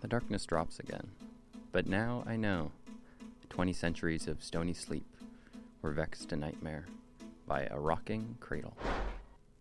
The darkness drops again, but now I know 20 centuries of stony sleep were vexed to nightmare by a rocking cradle.